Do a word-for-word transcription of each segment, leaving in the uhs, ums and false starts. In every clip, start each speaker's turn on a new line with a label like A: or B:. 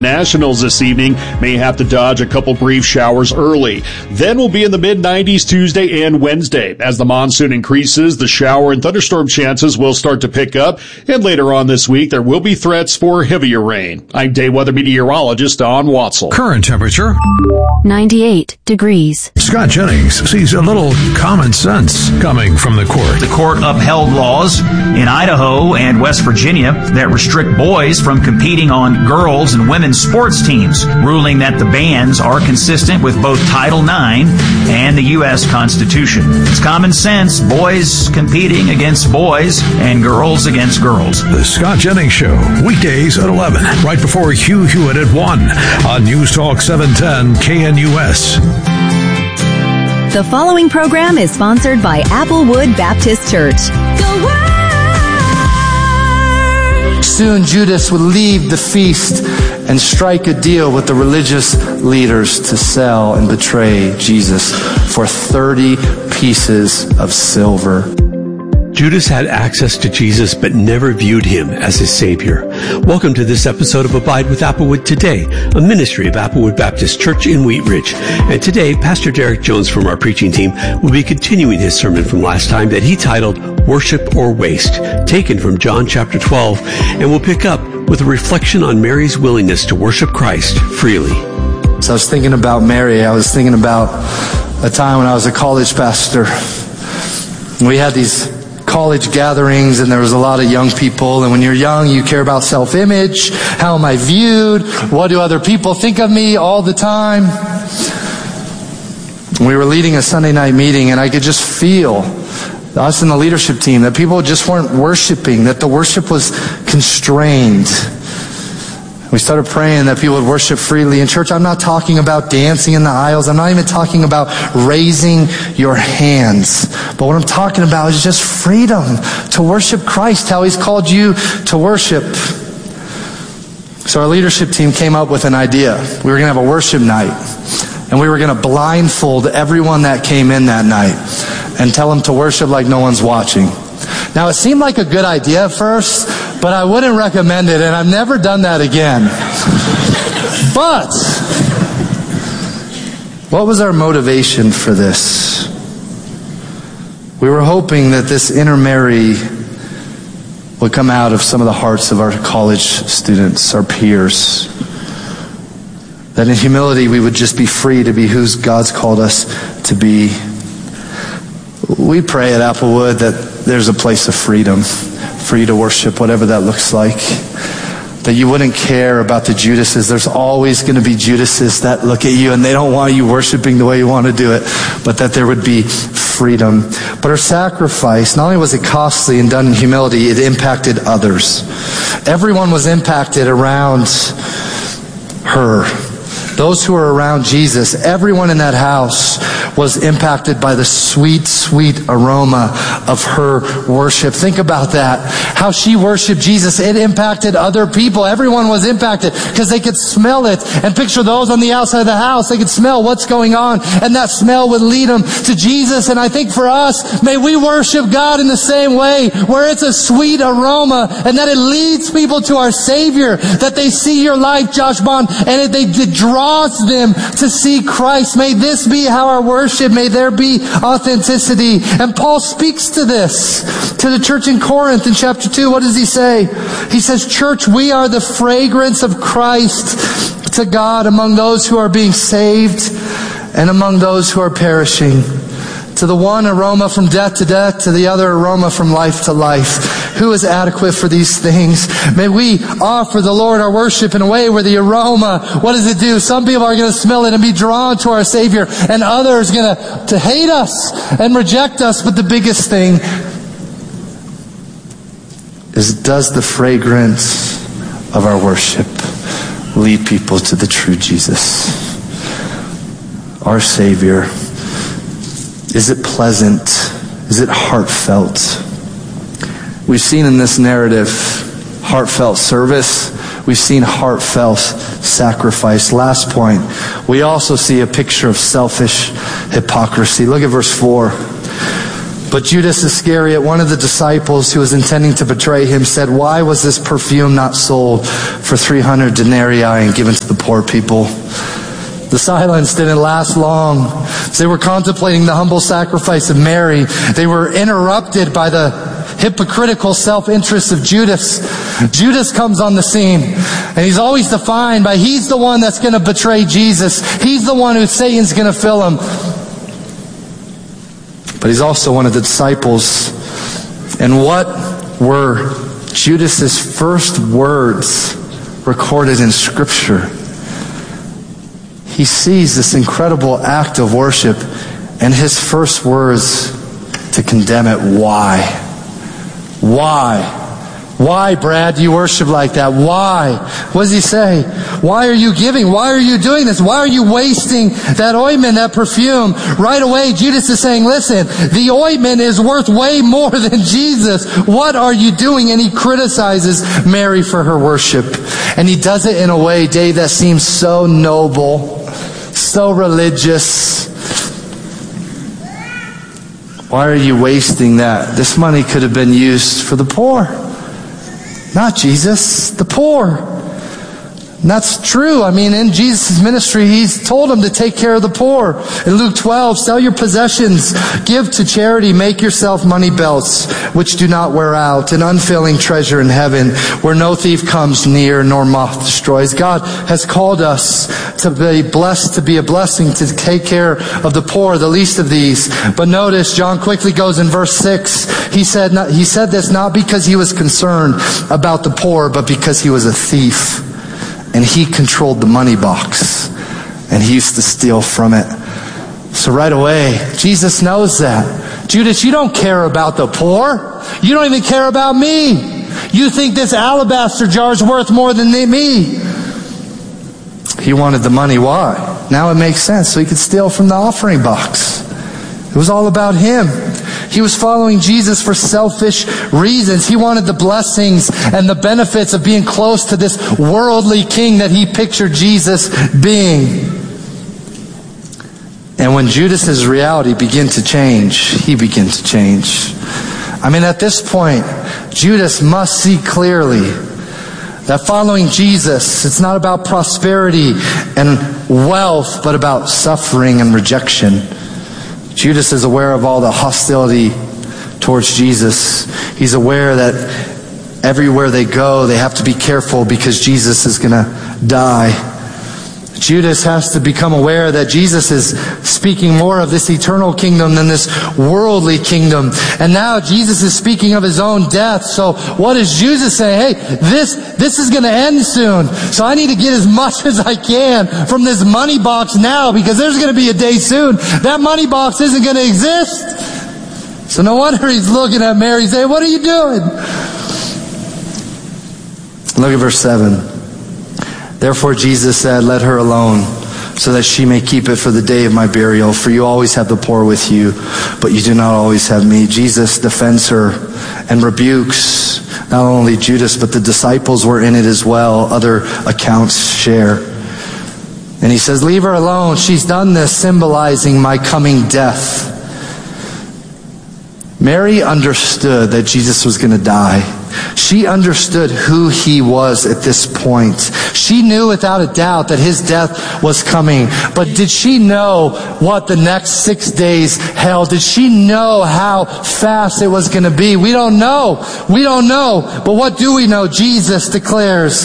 A: Nationals this evening may have to dodge a couple brief showers early. Then we'll be in the mid nineties Tuesday and Wednesday. As the monsoon increases, the shower and thunderstorm chances will start to pick up. And later on this week, there will be threats for heavier rain. I'm day weather meteorologist Don Watzel.
B: Current temperature
C: ninety-eight degrees.
B: Scott Jennings sees a little common sense coming from the court.
D: The court upheld laws in Idaho and West Virginia that restrict boys from competing on girls' and women's sports teams, ruling that the bans are consistent with both Title nine and the U S Constitution. It's common sense, boys competing against boys and girls against girls.
B: The Scott Jennings Show, weekdays at eleven, right before Hugh Hewitt at one on News Talk seven ten K N U S.
C: The following program is sponsored by Applewood Baptist Church. Go Word!
E: Soon Judas would leave the feast and strike a deal with the religious leaders to sell and betray Jesus for thirty pieces of silver.
F: Judas had access to Jesus but never viewed him as his Savior. Welcome to this episode of Abide with Applewood Today, a ministry of Applewood Baptist Church in Wheat Ridge. And today, Pastor Derek Jones from our preaching team will be continuing his sermon from last time that he titled Worship or Waste, taken from John chapter twelve, and we'll pick up with a reflection on Mary's willingness to worship Christ freely.
E: So I was thinking about Mary. I was thinking about a time when I was a college pastor. We had these college gatherings, and there was a lot of young people, and when you're young, you care about self-image. How am I viewed? What do other people think of me all the time? We were leading a Sunday night meeting, and I could just feel, us in the leadership team, that people just weren't worshiping, that the worship was constrained. We started praying that people would worship freely. In church, I'm not talking about dancing in the aisles. I'm not even talking about raising your hands. But what I'm talking about is just freedom to worship Christ, how He's called you to worship. So our leadership team came up with an idea. We were going to have a worship night. And we were going to blindfold everyone that came in that night and tell them to worship like no one's watching. Now, it seemed like a good idea at first, but I wouldn't recommend it, and I've never done that again. But what was our motivation for this? We were hoping that this inner Mary would come out of some of the hearts of our college students, our peers. That in humility we would just be free to be who God's called us to be. We pray at Applewood that there's a place of freedom, free to worship, whatever that looks like. That you wouldn't care about the Judases. There's always going to be Judases that look at you and they don't want you worshiping the way you want to do it, but that there would be freedom. But her sacrifice, not only was it costly and done in humility, it impacted others. Everyone was impacted around her. Those who were around Jesus, everyone in that house was impacted by the sweet, sweet aroma of her worship. Think about that. How she worshiped Jesus. It impacted other people. Everyone was impacted because they could smell it. And picture those on the outside of the house. They could smell what's going on. And that smell would lead them to Jesus. And I think for us, may we worship God in the same way, where it's a sweet aroma and that it leads people to our Savior. That they see your life, Josh Bond, and it, they, it draws them to see Christ. May this be how our worship Worship, may there be authenticity. And Paul speaks to this, to the church in Corinth in chapter two. What does he say? He says, church, we are the fragrance of Christ to God among those who are being saved and among those who are perishing. To the one, aroma from death to death. To the other, aroma from life to life. Who is adequate for these things? May we offer the Lord our worship in a way where the aroma, what does it do? Some people are going to smell it and be drawn to our Savior, and others are going to, to hate us and reject us. But the biggest thing is, does the fragrance of our worship lead people to the true Jesus, our Savior? Is it pleasant? Is it heartfelt? We've seen in this narrative heartfelt service. We've seen heartfelt sacrifice. Last point, we also see a picture of selfish hypocrisy. Look at verse four. But Judas Iscariot, one of the disciples who was intending to betray him, said, "Why was this perfume not sold for three hundred denarii and given to the poor people?" The silence didn't last long. As they were contemplating the humble sacrifice of Mary, they were interrupted by the hypocritical self-interest of Judas. Judas comes on the scene, and he's always defined by he's the one that's going to betray Jesus. He's the one who Satan's going to fill him. But he's also one of the disciples. And what were Judas's first words recorded in Scripture? He sees this incredible act of worship, and his first words to condemn it, why? Why? Why, Brad, do you worship like that? Why? What does he say? Why are you giving? Why are you doing this? Why are you wasting that ointment, that perfume? Right away, Judas is saying, listen, the ointment is worth way more than Jesus. What are you doing? And he criticizes Mary for her worship. And he does it in a way, Dave, that seems so noble, so religious. Why are you wasting that? This money could have been used for the poor. Not Jesus, the poor. And that's true. I mean, in Jesus' ministry, he's told them to take care of the poor. In Luke twelve, sell your possessions, give to charity, make yourself money belts, which do not wear out, an unfailing treasure in heaven, where no thief comes near, nor moth destroys. God has called us to be blessed, to be a blessing, to take care of the poor, the least of these. But notice, John quickly goes in verse six. He said, not, he said this not because he was concerned about the poor, but because he was a thief. And he controlled the money box. And he used to steal from it. So right away, Jesus knows that. Judas, you don't care about the poor. You don't even care about me. You think this alabaster jar is worth more than me. He wanted the money. Why? Now it makes sense. So he could steal from the offering box. It was all about him. He was following Jesus for selfish reasons. He wanted the blessings and the benefits of being close to this worldly king that he pictured Jesus being. And when Judas's reality began to change, he began to change. I mean, at this point, Judas must see clearly that following Jesus, it's not about prosperity and wealth, but about suffering and rejection. Judas is aware of all the hostility towards Jesus. He's aware that everywhere they go, they have to be careful because Jesus is going to die. Judas has to become aware that Jesus is speaking more of this eternal kingdom than this worldly kingdom. And now Jesus is speaking of his own death. So what is Judas saying? Hey, this, this is going to end soon. So I need to get as much as I can from this money box now, because there's going to be a day soon that money box isn't going to exist. So no wonder he's looking at Mary saying, what are you doing? Look at verse seven. Therefore Jesus said, let her alone, so that she may keep it for the day of my burial. For you always have the poor with you, but you do not always have me. Jesus defends her and rebukes not only Judas, but the disciples were in it as well. Other accounts share. And he says, leave her alone. She's done this, symbolizing my coming death. Mary understood that Jesus was going to die. She understood who he was at this point. She knew without a doubt that his death was coming. But did she know what the next six days held? Did she know how fast it was going to be? We don't know. We don't know. But what do we know? Jesus declares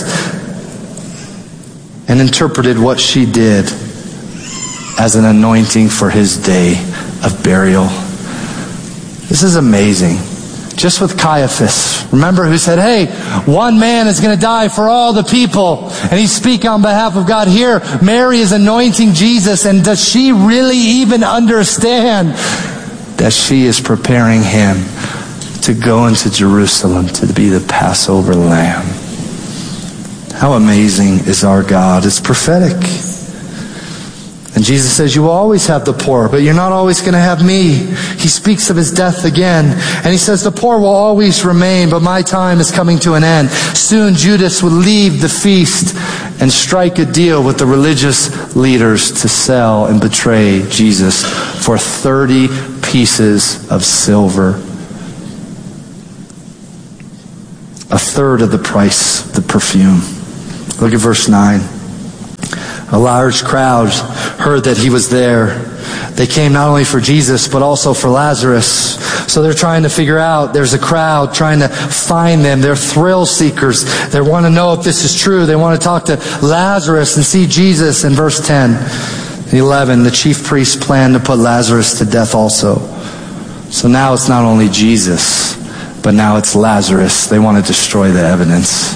E: and interpreted what she did as an anointing for his day of burial. This is amazing. Just with Caiaphas, remember, who said, hey, one man is going to die for all the people. And he's speaking on behalf of God. Here, Mary is anointing Jesus. And does she really even understand that she is preparing him to go into Jerusalem to be the Passover lamb? How amazing is our God. It's prophetic. And Jesus says, you will always have the poor, but you're not always going to have me. He speaks of his death again. And he says, the poor will always remain, but my time is coming to an end. Soon Judas will leave the feast and strike a deal with the religious leaders to sell and betray Jesus for thirty pieces of silver. A third of the price of the perfume. Look at verse nine. A large crowd heard that he was there. They came not only for Jesus, but also for Lazarus. So they're trying to figure out, there's a crowd trying to find them. They're thrill seekers. They want to know if this is true. They want to talk to Lazarus and see Jesus. In verse ten, eleven, the chief priests planned to put Lazarus to death also. So now it's not only Jesus, but now it's Lazarus. They want to destroy the evidence.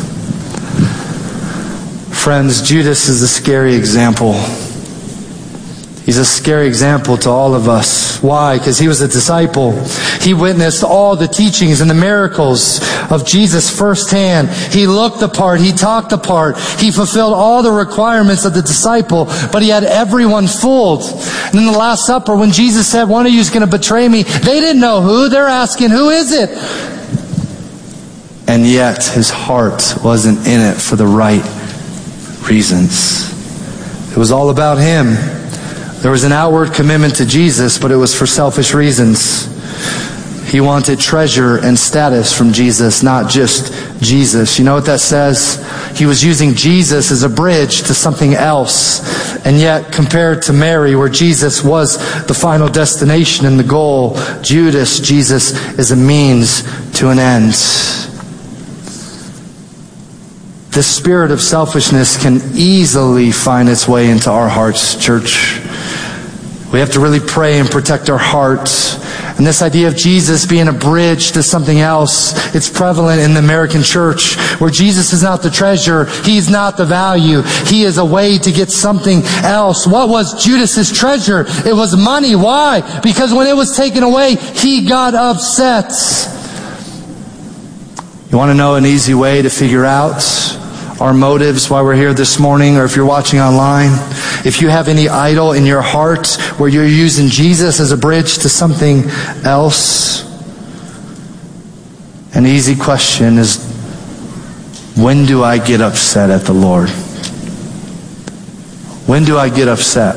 E: Friends, Judas is a scary example. He's a scary example to all of us. Why? Because he was a disciple. He witnessed all the teachings and the miracles of Jesus firsthand. He looked the part. He talked the part. He fulfilled all the requirements of the disciple, but he had everyone fooled. And in the Last Supper, when Jesus said, one of you is going to betray me, they didn't know who. They're asking, who is it? And yet his heart wasn't in it for the right reasons. It was all about him. There was an outward commitment to Jesus, but it was for selfish reasons. He wanted treasure and status from Jesus, not just Jesus. You know what that says? He was using Jesus as a bridge to something else. And yet, compared to Mary, where Jesus was the final destination and the goal, Judas, Jesus is a means to an end. This spirit of selfishness can easily find its way into our hearts, church. We have to really pray and protect our hearts. And this idea of Jesus being a bridge to something else, it's prevalent in the American church, where Jesus is not the treasure, He's not the value. He is a way to get something else. What was Judas's treasure? It was money. Why? Because when it was taken away, he got upset. You want to know an easy way to figure out our motives while we're here this morning, or if you're watching online? If you have any idol in your heart where you're using Jesus as a bridge to something else, an easy question is, when do I get upset at the Lord? When do I get upset?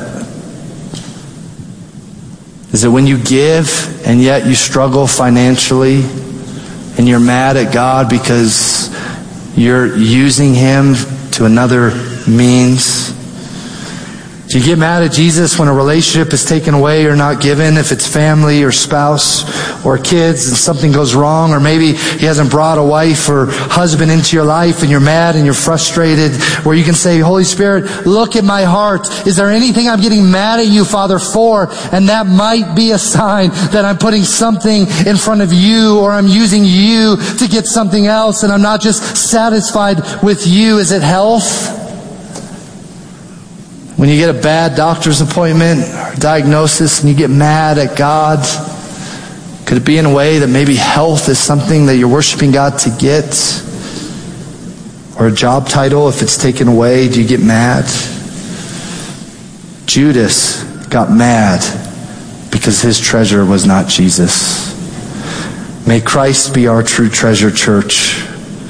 E: Is it when you give and yet you struggle financially and you're mad at God because you're using Him to another means? Do you get mad at Jesus when a relationship is taken away or not given, if it's family or spouse or kids and something goes wrong, or maybe He hasn't brought a wife or husband into your life and you're mad and you're frustrated, where you can say, Holy Spirit, look at my heart. Is there anything I'm getting mad at you, Father, for? And that might be a sign that I'm putting something in front of you, or I'm using you to get something else, and I'm not just satisfied with you. Is it health? When you get a bad doctor's appointment or diagnosis and you get mad at God, could it be in a way that maybe health is something that you're worshiping God to get? Or a job title, if it's taken away, do you get mad? Judas got mad because his treasure was not Jesus. May Christ be our true treasure, church.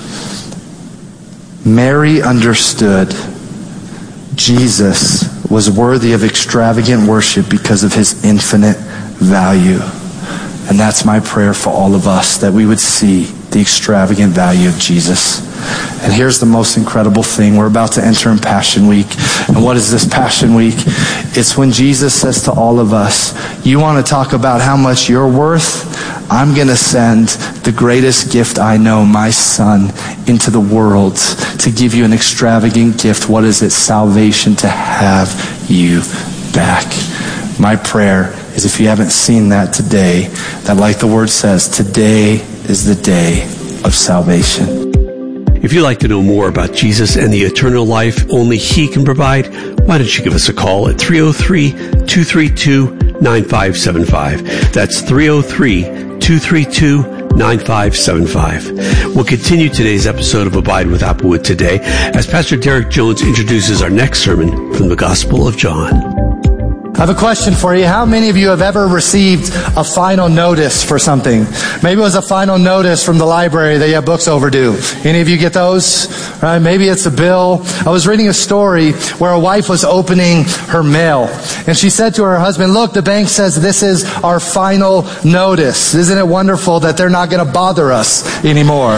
E: Mary understood Jesus was worthy of extravagant worship because of His infinite value. And that's my prayer for all of us, that we would see the extravagant value of Jesus. And here's the most incredible thing. We're about to enter in Passion Week. And what is this Passion Week? It's when Jesus says to all of us, you want to talk about how much you're worth? I'm going to send the greatest gift I know, my Son, into the world to give you an extravagant gift. What is it? Salvation, to have you back. My prayer is, if you haven't seen that today, that, like the Word says, today is the day of salvation.
F: If you'd like to know more about Jesus and the eternal life only He can provide, why don't you give us a call at three oh three, two three two, nine five seven five. That's three oh three, two three two, nine five seven five. We'll continue today's episode of Abide with Applewood today as Pastor Derek Jones introduces our next sermon from the Gospel of John.
E: I have a question for you. How many of you have ever received a final notice for something? Maybe it was a final notice from the library that you have books overdue. Any of you get those? Right? Maybe it's a bill. I was reading a story where a wife was opening her mail, and she said to her husband, look, the bank says this is our final notice. Isn't it wonderful that they're not going to bother us anymore?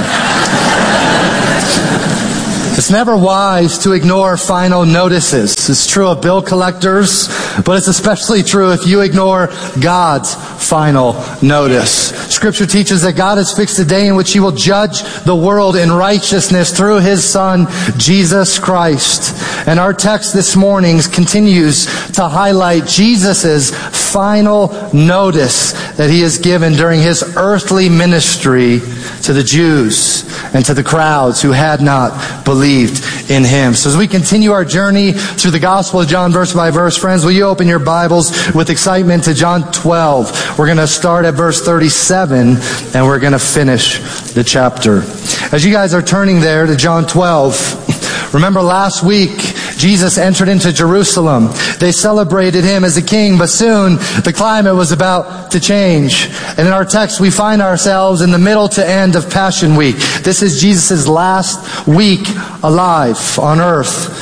E: It's never wise to ignore final notices. It's true of bill collectors, but it's especially true if you ignore God's final notice. Scripture teaches that God has fixed a day in which He will judge the world in righteousness through His Son, Jesus Christ. And our text this morning continues to highlight Jesus' final notice that He has given during His earthly ministry to the Jews and to the crowds who had not believed in Him. So as we continue our journey through the Gospel of John verse by verse, friends, will you open your Bibles with excitement to John twelve. We're going to start at verse thirty-seven and we're going to finish the chapter. As you guys are turning there to John twelve, remember last week Jesus entered into Jerusalem. They celebrated Him as a king, but soon the climate was about to change. And in our text we find ourselves in the middle to end of Passion Week. This is Jesus' last week alive on earth.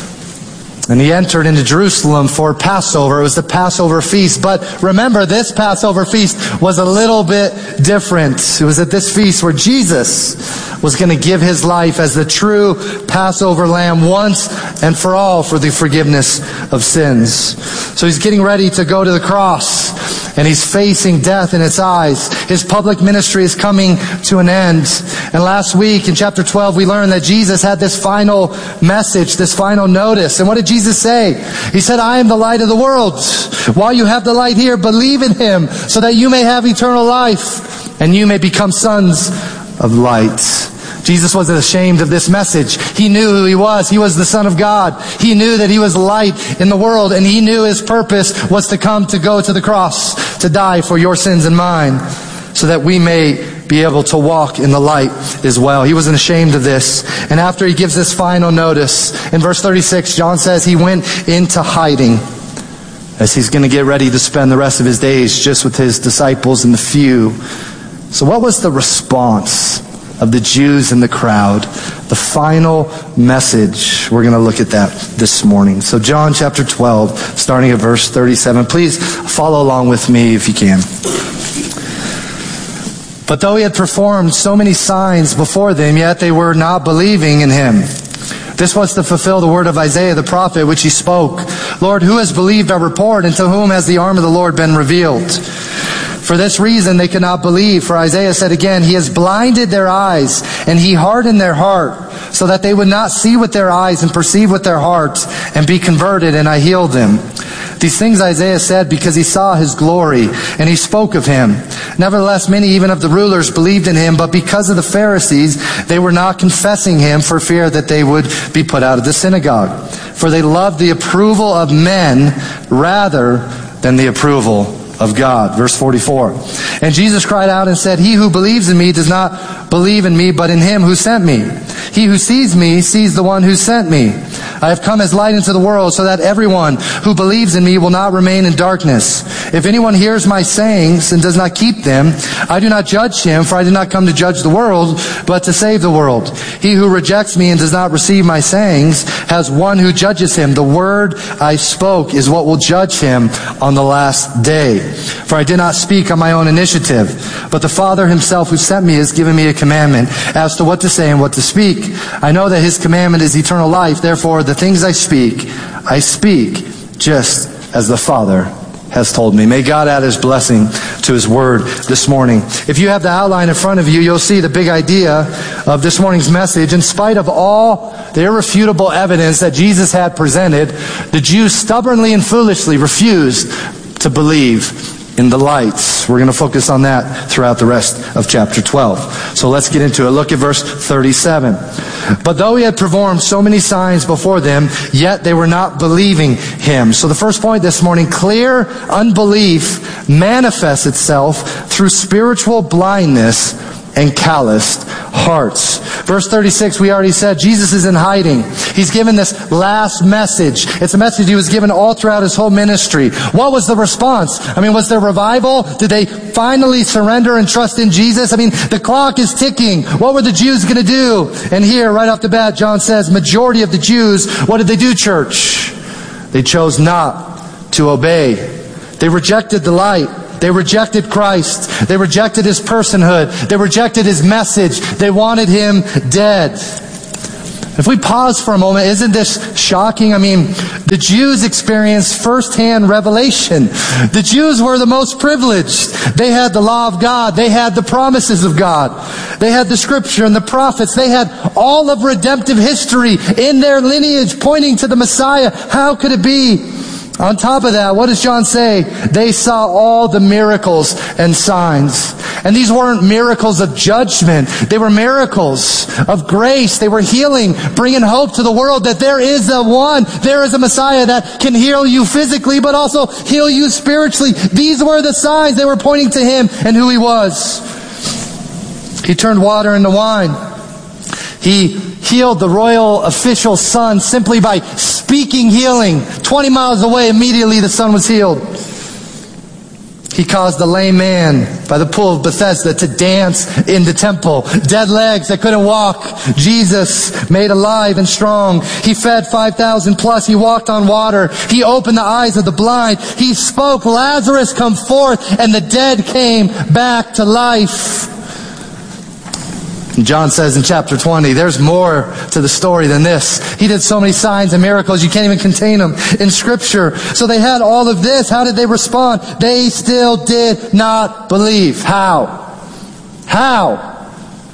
E: And He entered into Jerusalem for Passover. It was the Passover feast. But remember, this Passover feast was a little bit different. It was at this feast where Jesus was going to give His life as the true Passover lamb once and for all for the forgiveness of sins. So He's getting ready to go to the cross. And He's facing death in its eyes. His public ministry is coming to an end. And last week in chapter twelve, we learned that Jesus had this final message, this final notice. And what did Jesus say? He said, I am the light of the world. While you have the light here, believe in Him so that you may have eternal life and you may become sons of light. Jesus wasn't ashamed of this message. He knew who He was. He was the Son of God. He knew that He was light in the world, and He knew His purpose was to come to go to the cross, to die for your sins and mine, so that we may be able to walk in the light as well. He wasn't ashamed of this. And after He gives this final notice, in verse thirty-six, John says He went into hiding, as He's going to get ready to spend the rest of His days just with His disciples and the few. So what was the response of the Jews in the crowd? The final message. We're going to look at that this morning. So John chapter twelve, starting at verse thirty-seven. Please follow along with me if you can. But though He had performed so many signs before them, yet they were not believing in Him. This was to fulfill the word of Isaiah the prophet, which he spoke. Lord, who has believed our report, and to whom has the arm of the Lord been revealed? For this reason they could not believe. For Isaiah said again, He has blinded their eyes, and He hardened their heart, so that they would not see with their eyes and perceive with their hearts, and be converted, and I healed them. These things Isaiah said because he saw His glory, and he spoke of Him. Nevertheless, many even of the rulers believed in Him, but because of the Pharisees, they were not confessing Him for fear that they would be put out of the synagogue. For they loved the approval of men rather than the approval of God. Verse forty-four. And Jesus cried out and said, He who believes in me does not believe in me, but in Him who sent me. He who sees me sees the one who sent me. I have come as light into the world, so that everyone who believes in me will not remain in darkness. If anyone hears my sayings and does not keep them, I do not judge him, for I did not come to judge the world, but to save the world. He who rejects me and does not receive my sayings has one who judges him. The word I spoke is what will judge him on the last day. For I did not speak on my own initiative, but the Father Himself who sent me has given me a commandment as to what to say and what to speak. I know that His commandment is eternal life. Therefore, the things I speak, I speak just as the Father has told me. May God add His blessing to His word this morning. If you have the outline in front of you, you'll see the big idea of this morning's message. In spite of all the irrefutable evidence that Jesus had presented, the Jews stubbornly and foolishly refused to believe in the lights. We're going to focus on that throughout the rest of chapter twelve. So let's get into it. Look at verse thirty-seven. But though He had performed so many signs before them, yet they were not believing Him. So the first point this morning, clear unbelief manifests itself through spiritual blindness and calloused hearts. Verse thirty-six, we already said, Jesus is in hiding. He's given this last message. It's a message he was given all throughout his whole ministry. What was the response? I mean, was there revival? Did they finally surrender and trust in Jesus? I mean, the clock is ticking. What were the Jews going to do? And here, right off the bat, John says, majority of the Jews, what did they do, church? They chose not to obey. They rejected the light. They rejected Christ. They rejected His personhood. They rejected His message. They wanted Him dead. If we pause for a moment, isn't this shocking? I mean, the Jews experienced firsthand revelation. The Jews were the most privileged. They had the law of God. They had the promises of God. They had the Scripture and the prophets. They had all of redemptive history in their lineage pointing to the Messiah. How could it be? On top of that, what does John say? They saw all the miracles and signs. And these weren't miracles of judgment. They were miracles of grace. They were healing, bringing hope to the world that there is a one, there is a Messiah that can heal you physically, but also heal you spiritually. These were the signs. They were pointing to Him and who He was. He turned water into wine. He healed the royal official's son simply by speaking healing. twenty miles away, immediately the son was healed. He caused the lame man by the pool of Bethesda to dance in the temple. Dead legs that couldn't walk, Jesus made alive and strong. He fed five thousand plus. He walked on water. He opened the eyes of the blind. He spoke, Lazarus, come forth, and the dead came back to life. John says in chapter twenty, there's more to the story than this. He did so many signs and miracles, you can't even contain them in Scripture. So they had all of this. How did they respond? They still did not believe. How? How?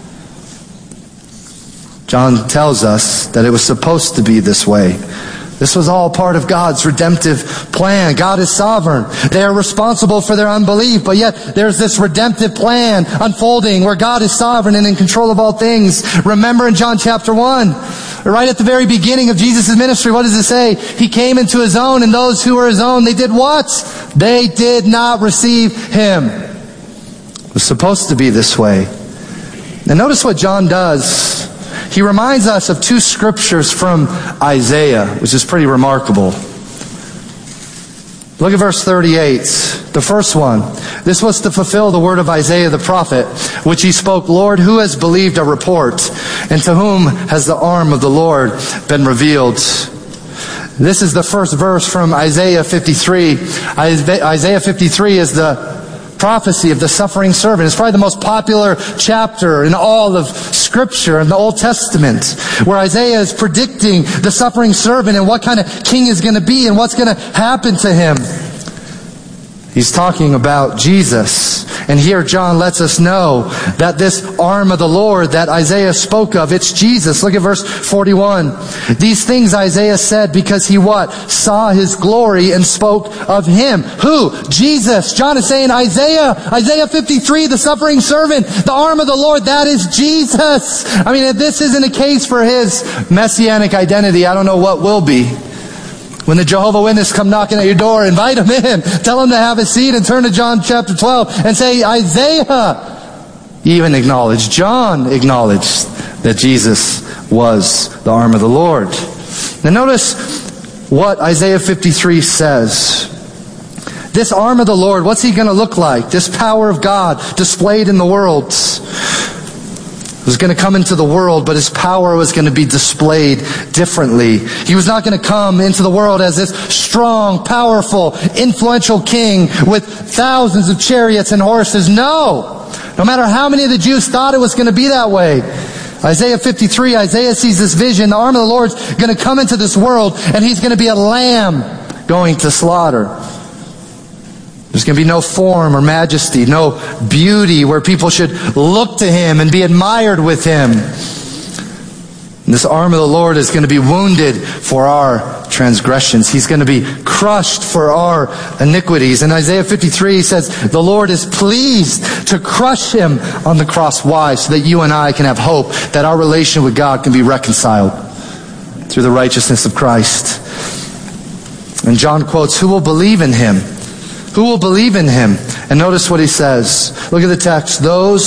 E: John tells us that it was supposed to be this way. This was all part of God's redemptive plan. God is sovereign. They are responsible for their unbelief, but yet there's this redemptive plan unfolding where God is sovereign and in control of all things. Remember in John chapter one, right at the very beginning of Jesus' ministry, what does it say? He came into His own, and those who were His own, they did what? They did not receive Him. It was supposed to be this way. And notice what John does. He reminds us of two scriptures from Isaiah, which is pretty remarkable. Look at verse thirty-eight. The first one. This was to fulfill the word of Isaiah the prophet, which he spoke, Lord, who has believed our report? And to whom has the arm of the Lord been revealed? This is the first verse from Isaiah fifty-three. Isaiah fifty-three is the prophecy of the suffering servant. It's probably the most popular chapter in all of Scripture in the Old Testament, where Isaiah is predicting the suffering servant and what kind of king is going to be and what's going to happen to him. He's talking about Jesus. And here John lets us know that this arm of the Lord that Isaiah spoke of, it's Jesus. Look at verse forty-one. These things Isaiah said because he what? Saw His glory and spoke of Him. Who? Jesus. John is saying Isaiah, Isaiah fifty-three, the suffering servant, the arm of the Lord, that is Jesus. I mean, if this isn't a case for His messianic identity, I don't know what will be. When the Jehovah's Witnesses come knocking at your door, invite them in. Tell them to have a seat and turn to John chapter twelve and say, Isaiah even acknowledged, John acknowledged that Jesus was the arm of the Lord. Now notice what Isaiah fifty-three says. This arm of the Lord, what's He going to look like? This power of God displayed in the world. Was going to come into the world, but His power was going to be displayed differently. He was not going to come into the world as this strong, powerful, influential king with thousands of chariots and horses. No! No matter how many of the Jews thought it was going to be that way. Isaiah fifty-three, Isaiah sees this vision. The arm of the Lord's going to come into this world, and He's going to be a lamb going to slaughter. There's going to be no form or majesty, no beauty where people should look to Him and be admired with Him. And this arm of the Lord is going to be wounded for our transgressions. He's going to be crushed for our iniquities. In Isaiah fifty-three, He says, the Lord is pleased to crush Him on the cross. Why? So that you and I can have hope that our relation with God can be reconciled through the righteousness of Christ. And John quotes, who will believe in Him? Who will believe in Him? And notice what he says. Look at the text. Those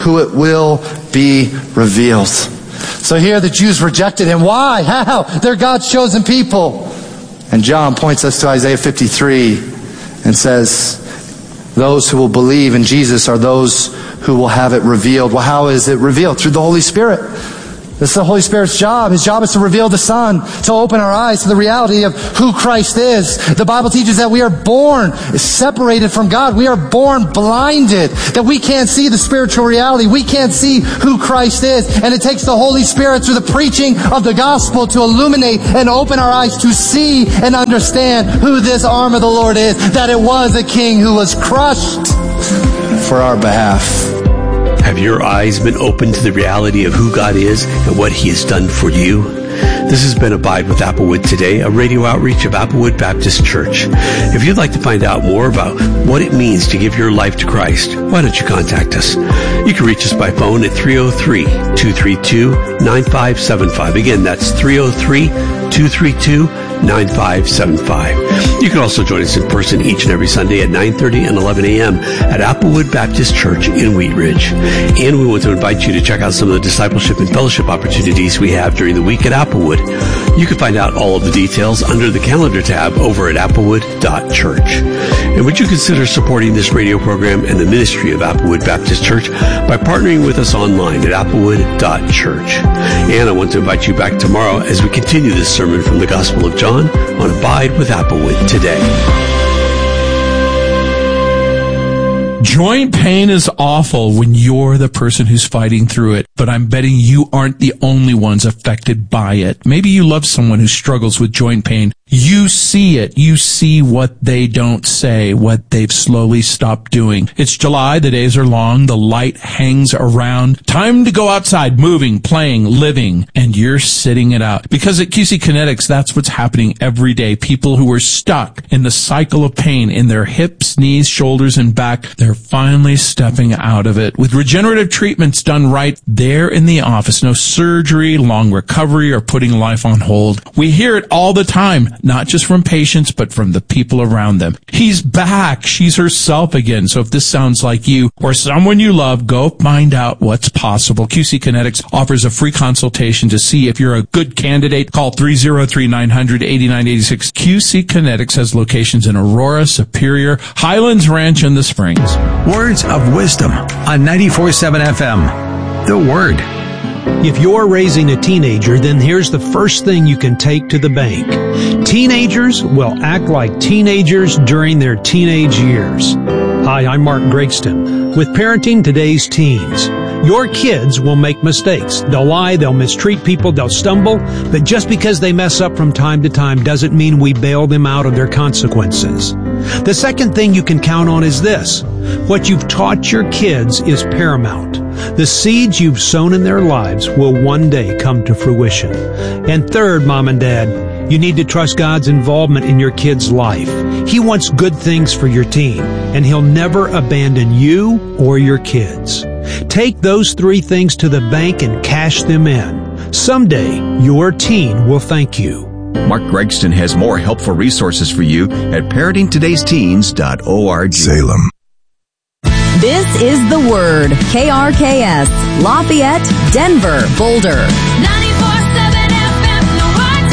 E: who it will be revealed. So here the Jews rejected him. Why? How? They're God's chosen people. And John points us to Isaiah fifty-three and says, those who will believe in Jesus are those who will have it revealed. Well, how is it revealed? Through the Holy Spirit. This is the Holy Spirit's job. His job is to reveal the Son, to open our eyes to the reality of who Christ is. The Bible teaches that we are born separated from God. We are born blinded, that we can't see the spiritual reality. We can't see who Christ is. And it takes the Holy Spirit through the preaching of the gospel to illuminate and open our eyes to see and understand who this arm of the Lord is, that it was a king who was crushed for our behalf.
F: Have your eyes been opened to the reality of who God is and what He has done for you? This has been Abide with Applewood Today, a radio outreach of Applewood Baptist Church. If you'd like to find out more about what it means to give your life to Christ, why don't you contact us? You can reach us by phone at three oh three, two three two, nine five seven five. Again, that's three oh three, two three two, nine five seven five. You can also join us in person each and every Sunday at nine thirty and eleven a.m. at Applewood Baptist Church in Wheat Ridge. And we want to invite you to check out some of the discipleship and fellowship opportunities we have during the week at Applewood. You can find out all of the details under the calendar tab over at applewood dot church. And would you consider supporting this radio program and the ministry of Applewood Baptist Church by partnering with us online at applewood dot church. And I want to invite you back tomorrow as we continue this sermon from the Gospel of John on Abide with Applewood Today.
G: Joint pain is awful when you're the person who's fighting through it, but I'm betting you aren't the only ones affected by it. Maybe you love someone who struggles with joint pain. You see it. You see what they don't say, what they've slowly stopped doing. It's July. The days are long. The light hangs around. Time to go outside, moving, playing, living, and you're sitting it out. Because at Q C Kinetics, that's what's happening every day. People who are stuck in the cycle of pain in their hips, knees, shoulders, and back, they're finally stepping out of it. With regenerative treatments done right there in the office. No surgery, long recovery, or putting life on hold. We hear it all the time. Not just from patients, but from the people around them. He's back. She's herself again. So if this sounds like you or someone you love, go find out what's possible. Q C Kinetics offers a free consultation to see if you're a good candidate. Call three oh three, nine hundred, eighty-nine eighty-six. Q C Kinetics has locations in Aurora, Superior, Highlands Ranch, and the Springs.
B: Words of wisdom on ninety-four point seven F M. The Word.
H: If you're raising a teenager, then here's the first thing you can take to the bank. Teenagers will act like teenagers during their teenage years. Hi, I'm Mark Gregston with Parenting Today's Teens. Your kids will make mistakes. They'll lie, they'll mistreat people, they'll stumble, but just because they mess up from time to time doesn't mean we bail them out of their consequences. The second thing you can count on is this. What you've taught your kids is paramount. The seeds you've sown in their lives will one day come to fruition. And third, Mom and Dad, you need to trust God's involvement in your kid's life. He wants good things for your teen, and He'll never abandon you or your kids. Take those three things to the bank and cash them in. Someday, your teen will thank you.
I: Mark Gregston has more helpful resources for you at parenting todays teens dot org.
B: Salem.
C: This is The Word, K R K S, Lafayette, Denver, Boulder.
J: ninety-four point seven F M, The Word,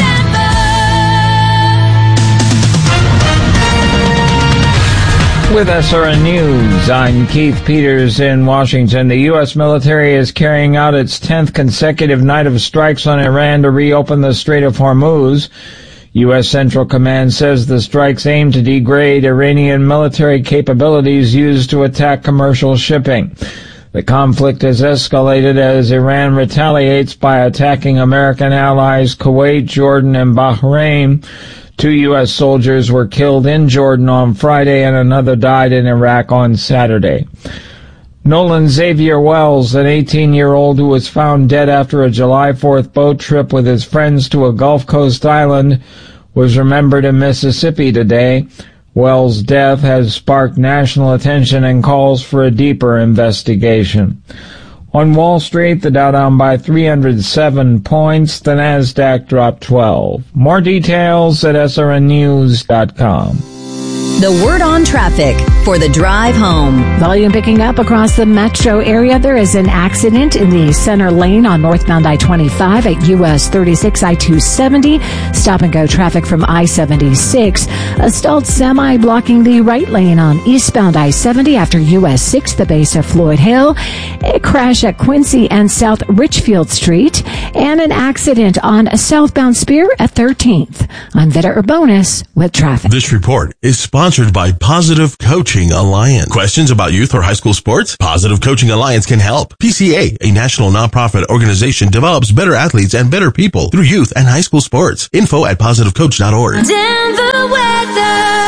J: Denver.
K: With S R N News, I'm Keith Peters in Washington. The U S military is carrying out its tenth consecutive night of strikes on Iran to reopen the Strait of Hormuz. U S Central Command says the strikes aim to degrade Iranian military capabilities used to attack commercial shipping. The conflict has escalated as Iran retaliates by attacking American allies Kuwait, Jordan, and Bahrain. Two U S soldiers were killed in Jordan on Friday and another died in Iraq on Saturday. Nolan Xavier Wells, an eighteen-year-old who was found dead after a July fourth boat trip with his friends to a Gulf Coast island, was remembered in Mississippi today. Wells' death has sparked national attention and calls for a deeper investigation. On Wall Street, the Dow down by three hundred seven points, the NASDAQ dropped twelve. More details at S R N news dot com.
C: The Word on Traffic for the drive home.
L: Volume picking up across the metro area. There is an accident in the center lane on northbound I twenty-five at U S thirty-six I two seventy. Stop and go traffic from I seventy-six. A stalled semi blocking the right lane on eastbound I seventy after U S six, the base of Floyd Hill. A crash at Quincy and South Richfield Street. And an accident on southbound Spear at thirteenth. I'm Vita Urbonis with traffic.
M: This report is sponsored by Positive Coaching Alliance. Questions about youth or high school sports? Positive Coaching Alliance can help. P C A, a national nonprofit organization, develops better athletes and better people through youth and high school sports. Info at positive coach dot org.
J: Denver weather.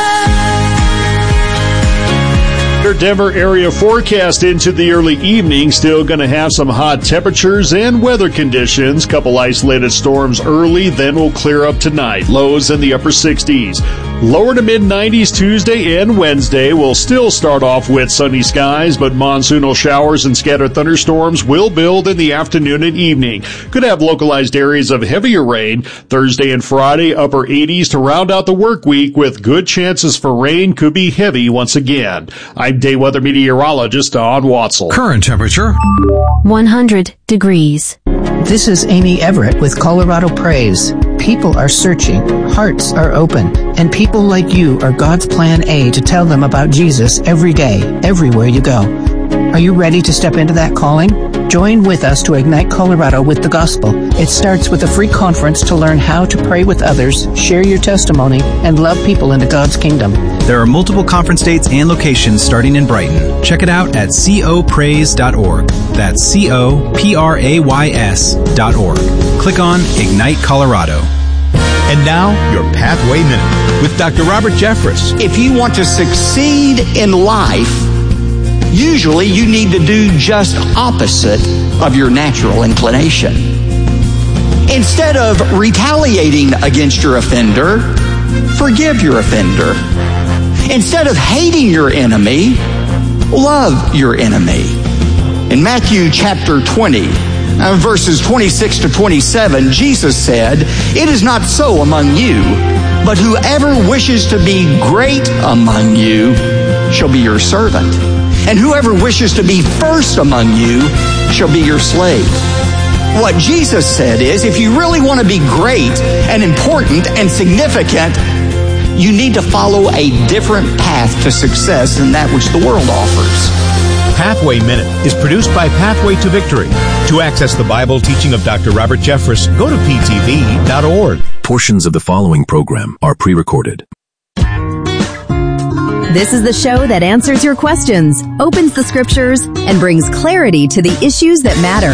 A: Your Denver area forecast into the early evening. Still going to have some hot temperatures and weather conditions. Couple isolated storms early, then will clear up tonight. Lows in the upper sixties. Lower to mid nineties Tuesday and Wednesday. We'll still start off with sunny skies, but monsoonal showers and scattered thunderstorms will build in the afternoon and evening. Could have localized areas of heavier rain. Thursday and Friday, upper eighties to round out the work week with good chances for rain. Could be heavy once again. I'm day weather meteorologist Don Watzel.
B: Current temperature
N: one hundred degrees.
O: This is Amy Everett with Colorado Praise. People are searching, hearts are open, and people like you are God's plan A to tell them about Jesus every day, everywhere you go. Are you ready to step into that calling? Join with us to ignite Colorado with the gospel. It starts with a free conference to learn how to pray with others, share your testimony, and love people into God's kingdom.
P: There are multiple conference dates and locations starting in Brighton. Check it out at co praise dot org. That's C O P R A Y S dot org. Click on Ignite Colorado.
Q: And now, your Pathway Minute with Doctor Robert Jeffress.
R: If you want to succeed in life, usually you need to do just opposite of your natural inclination. Instead of retaliating against your offender, forgive your offender. Instead of hating your enemy, love your enemy. In Matthew chapter twenty, uh, verses twenty-six to twenty-seven, Jesus said, "It is not so among you, but whoever wishes to be great among you shall be your servant. And whoever wishes to be first among you shall be your slave." What Jesus said is, if you really want to be great and important and significant, you need to follow a different path to success than that which the world offers.
Q: Pathway Minute is produced by Pathway to Victory. To access the Bible teaching of Doctor Robert Jeffress, go to P T V dot org.
I: Portions of the following program are pre-recorded.
C: This is the show that answers your questions, opens the scriptures, and brings clarity to the issues that matter.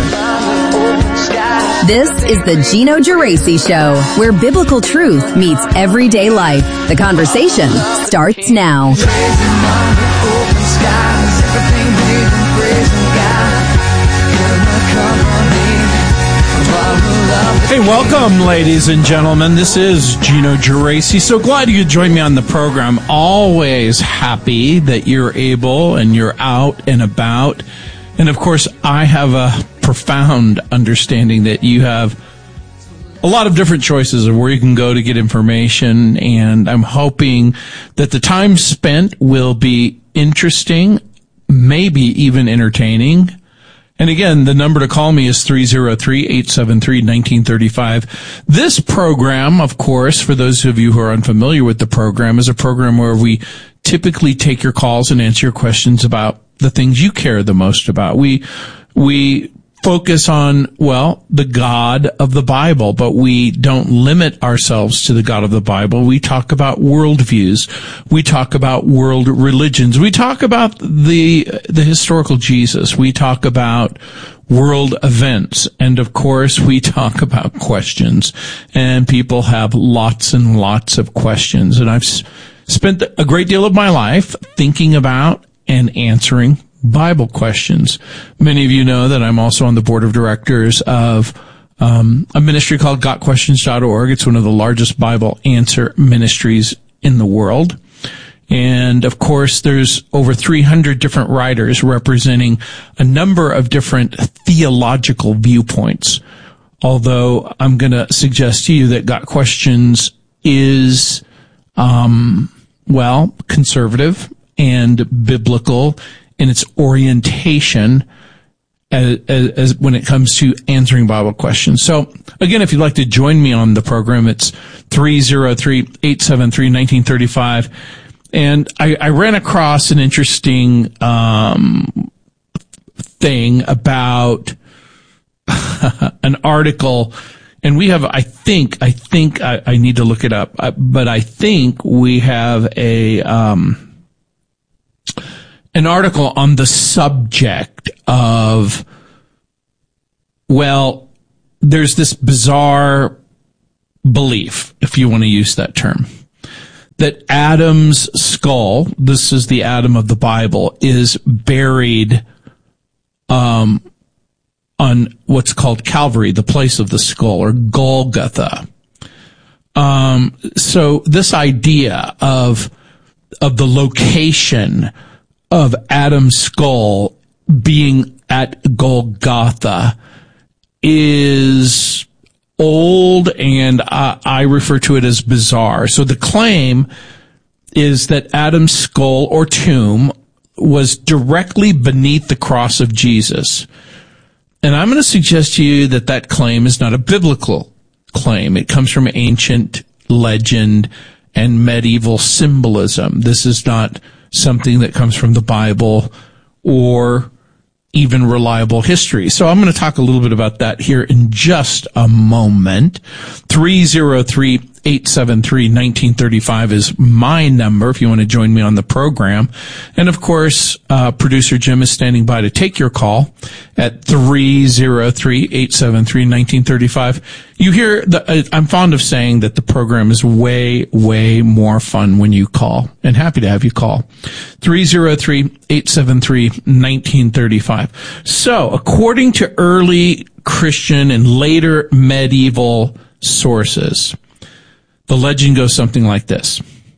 C: This is the Gino Geraci Show, where biblical truth meets everyday life. The conversation starts now.
G: Hey, welcome, ladies and gentlemen. This is Gino Geraci. So glad you could join me on the program. Always happy that you're able and you're out and about. And, of course, I have a profound understanding that you have a lot of different choices of where you can go to get information. And I'm hoping that the time spent will be interesting, maybe even entertaining. And again, the number to call me is three oh three, eight seven three, one nine three five. This program, of course, for those of you who are unfamiliar with the program, is a program where we typically take your calls and answer your questions about the things you care the most about. We, we focus on, well, the God of the Bible, but we don't limit ourselves to the God of the Bible. We talk about worldviews. We talk about world religions. We talk about the, the historical Jesus. We talk about world events. And of course, we talk about questions. And people have lots and lots of questions. And I've s- spent a great deal of my life thinking about and answering Bible questions. Many of you know that I'm also on the board of directors of um, a ministry called got questions dot org. It's one of the largest Bible answer ministries in the world. And of course, there's over three hundred different writers representing a number of different theological viewpoints. Although I'm going to suggest to you that Got Questions is um well, conservative and biblical in its orientation as, as, as when it comes to answering Bible questions. So, again, if you'd like to join me on the program, it's three oh three, eight seven three, one nine three five. And I, I ran across an interesting um, thing about an article, and we have, I think, I think I, I need to look it up, but I think we have a um, an article on the subject of, well, there's this bizarre belief, if you want to use that term, that Adam's skull, this is the Adam of the Bible, is buried um, on what's called Calvary, the place of the skull, or Golgotha. Um, so this idea of of the location of Adam's skull being at Golgotha is old, and I, I refer to it as bizarre. So the claim is that Adam's skull or tomb was directly beneath the cross of Jesus. And I'm going to suggest to you that that claim is not a biblical claim. It comes from ancient legend and medieval symbolism. This is not something that comes from the Bible or even reliable history. So I'm going to talk a little bit about that here in just a moment. three oh three, eight seven three, one nine three five is my number if you want to join me on the program. And of course, uh, producer Jim is standing by to take your call at three oh three, eight seven three, one nine three five. You hear the, uh, I'm fond of saying that the program is way, way more fun when you call, and happy to have you call. three oh three, eight seven three, one nine three five. So, according to early Christian and later medieval sources, the legend goes something like this.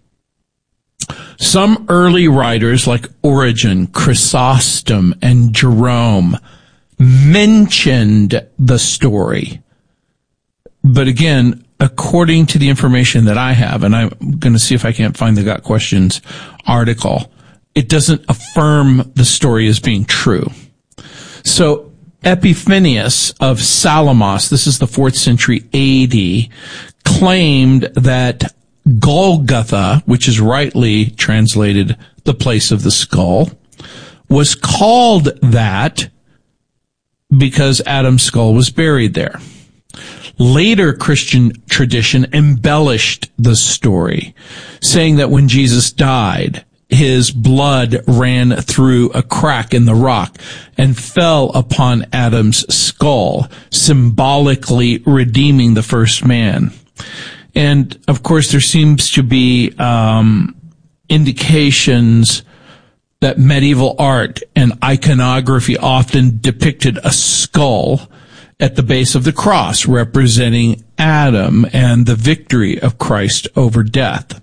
G: Some early writers like Origen, Chrysostom, and Jerome mentioned the story. But again, according to the information that I have, and I'm going to see if I can't find the Got Questions article, it doesn't affirm the story as being true. So Epiphanius of Salamos, this is the fourth century A D, claimed that Golgotha, which is rightly translated the place of the skull, was called that because Adam's skull was buried there. Later Christian tradition embellished the story, saying that when Jesus died, his blood ran through a crack in the rock and fell upon Adam's skull, symbolically redeeming the first man. And, of course, there seems to be um, indications that medieval art and iconography often depicted a skull at the base of the cross, representing Adam and the victory of Christ over death.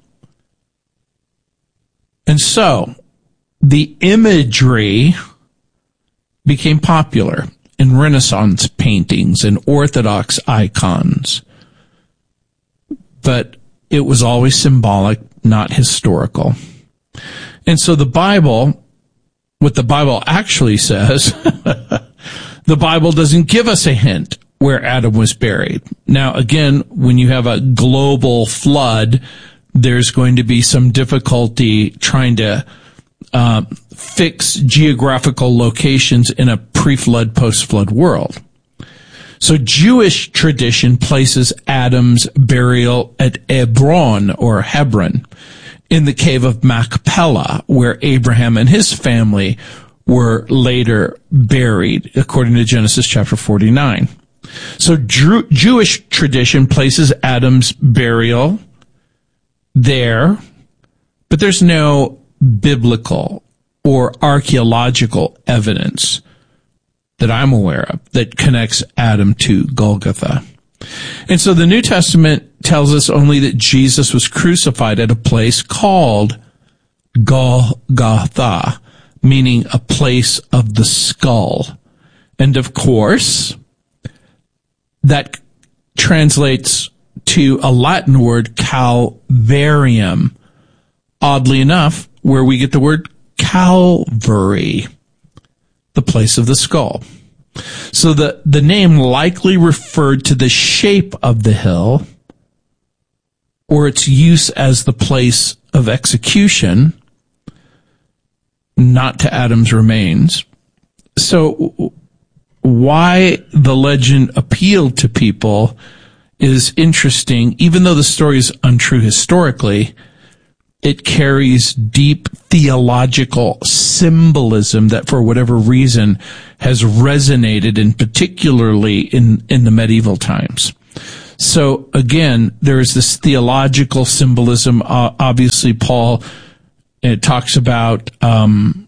G: And so, the imagery became popular in Renaissance paintings and Orthodox icons. But it was always symbolic, not historical. And so the Bible, what the Bible actually says, the Bible doesn't give us a hint where Adam was buried. Now, again, when you have a global flood, there's going to be some difficulty trying to uh, fix geographical locations in a pre-flood, post-flood world. So Jewish tradition places Adam's burial at Hebron, or Hebron, in the cave of Machpelah, where Abraham and his family were later buried, according to Genesis chapter forty-nine. So Jew- Jewish tradition places Adam's burial there, but there's no biblical or archaeological evidence that I'm aware of that connects Adam to Golgotha. And so the New Testament tells us only that Jesus was crucified at a place called Golgotha, meaning a place of the skull. And of course, that translates to a Latin word, calvarium, oddly enough, where we get the word Calvary, the place of the skull. So the, the name likely referred to the shape of the hill or its use as the place of execution, not to Adam's remains. So why the legend appealed to people is interesting. Even though the story is untrue historically, it carries deep theological symbolism that for whatever reason has resonated, and particularly in, in the medieval times. So again, there is this theological symbolism. Uh, obviously, Paul it talks about um,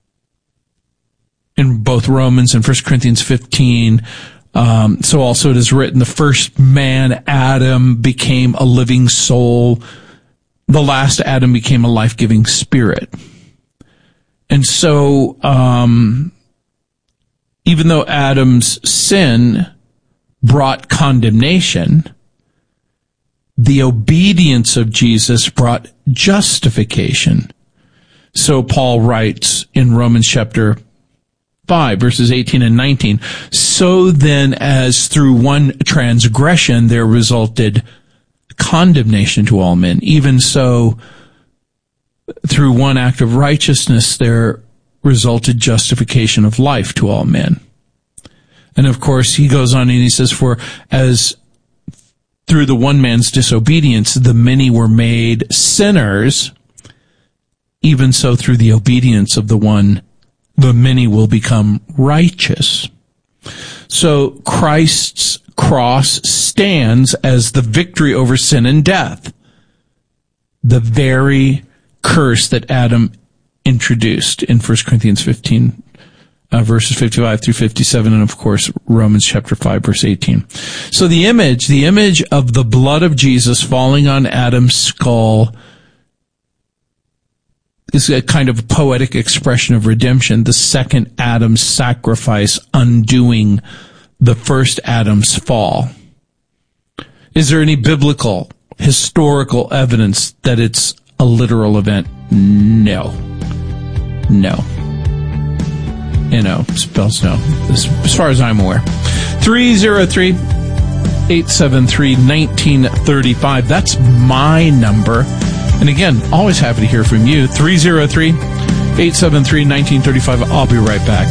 G: in both Romans and First Corinthians fifteen. Um, so also it is written, the first man, Adam, became a living soul. The last Adam became a life-giving spirit. And so, um, even though Adam's sin brought condemnation, the obedience of Jesus brought justification. So Paul writes in Romans chapter five, verses eighteen and nineteen, so then as through one transgression there resulted condemnation to all men, even so through one act of righteousness there resulted justification of life to all men. And of course he goes on and he says, for as through the one man's disobedience the many were made sinners, even so through the obedience of the one the many will become righteous. So Christ's cross stands as the victory over sin and death, the very curse that Adam introduced in First Corinthians fifteen, uh, verses fifty-five through fifty-seven, and of course Romans chapter five, verse eighteen. So the image, the image of the blood of Jesus falling on Adam's skull is a kind of poetic expression of redemption, the second Adam's sacrifice undoing the first Adam's fall. Is there any biblical, historical evidence that it's a literal event? No. No. You know, spells no, as, as far as I'm aware. three oh three, eight seven three, one nine three five. That's my number. And again, always happy to hear from you. three oh three, eight seven three, one nine three five. I'll be right back.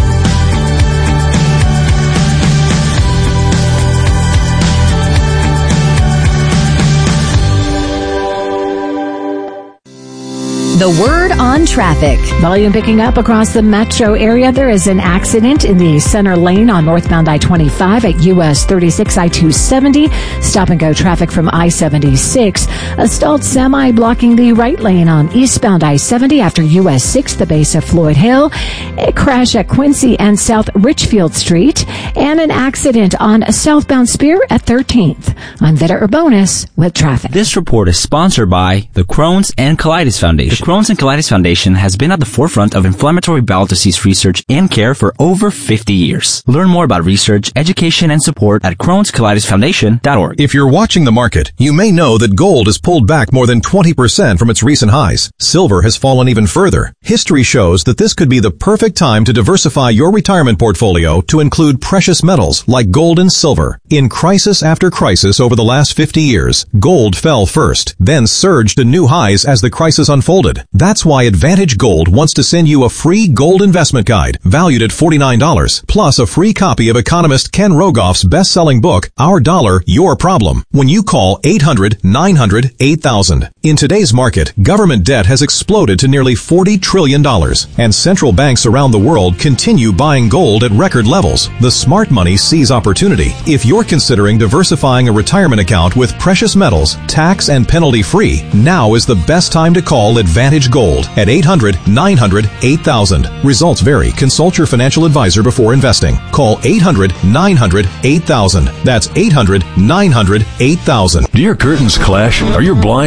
C: The word on traffic.
L: Volume picking up across the metro area. There is an accident in the center lane on northbound I twenty-five at U S thirty-six I two seventy. Stop and go traffic from I seventy-six. A stalled semi blocking the right lane on eastbound I seventy after U S six, the base of Floyd Hill. A crash at Quincy and South Richfield Street. And an accident on southbound Spear at thirteenth. I'm Veda Urbonis with traffic.
S: This report is sponsored by the Crohn's and Colitis Foundation. The Crohn's and Colitis Foundation has been at the forefront of inflammatory bowel disease research and care for over fifty years. Learn more about research, education, and support at crohns colitis foundation dot org.
T: If you're watching the market, you may know that gold has pulled back more than twenty percent from its recent highs. Silver has fallen even further. History shows that this could be the perfect time to diversify your retirement portfolio to include precious metals like gold and silver. In crisis after crisis over the last fifty years, gold fell first, then surged to new highs as the crisis unfolded. That's why Advantage Gold wants to send you a free gold investment guide valued at forty-nine dollars, plus a free copy of economist Ken Rogoff's best-selling book, Our Dollar, Your Problem, when you call eight hundred, nine hundred, eight thousand. In today's market, government debt has exploded to nearly forty trillion dollars, and central banks around the world continue buying gold at record levels. The smart money sees opportunity. If you're considering diversifying a retirement account with precious metals, tax and penalty-free, now is the best time to call Advantage Gold at eight hundred, nine hundred, eight thousand. Results vary. Consult your financial advisor before investing. Call eight hundred, nine hundred, eight thousand. That's eight hundred, nine hundred, eight thousand.
B: Do your curtains clash? Are your blinds or constantly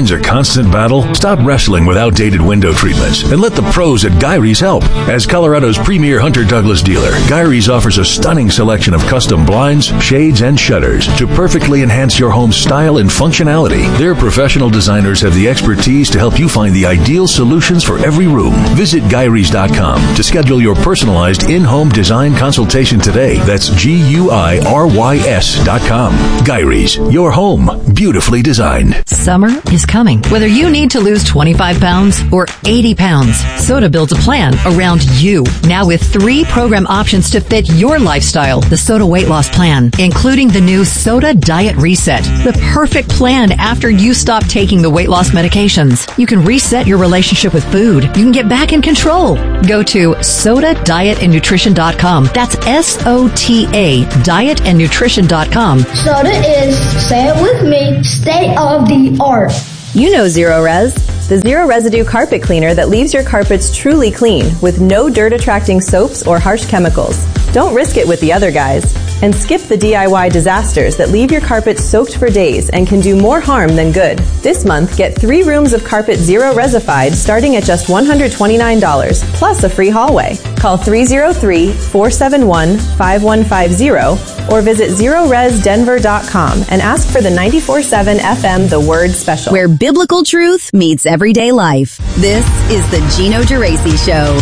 U: constant battle? Stop wrestling with outdated window treatments and let the pros at Gyrie's help. As Colorado's premier Hunter Douglas dealer, Gyrie's offers a stunning selection of custom blinds, shades, and shutters to perfectly enhance your home's style and functionality. Their professional designers have the expertise to help you find the ideal solutions for every room. Visit Gyrie's dot com to schedule your personalized in-home design consultation today. That's G U I R Y S dot com. Gyrie's, your home, beautifully designed.
V: Summer is coming. Whether you need to lose twenty-five pounds or eighty pounds, Soda builds a plan around you. Now with three program options to fit your lifestyle. The Soda Weight Loss Plan, including the new Soda Diet Reset. The perfect plan after you stop taking the weight loss medications. You can reset your relationship with food. You can get back in control. Go to soda diet and nutrition dot com. That's S O T A, diet and nutrition dot com.
J: Soda is, say it with me, state of the art.
W: You know Zero Res, the zero residue carpet cleaner that leaves your carpets truly clean with no dirt attracting soaps or harsh chemicals. Don't risk it with the other guys. And skip the D I Y disasters that leave your carpet soaked for days and can do more harm than good. This month, get three rooms of carpet Zero Resified starting at just one hundred twenty-nine dollars, plus a free hallway. Call three oh three, four seven one, five one five zero or visit zero res denver dot com and ask for the ninety-four point seven F M The Word Special.
C: Where biblical truth meets everyday life. This is the Gino Geraci Show.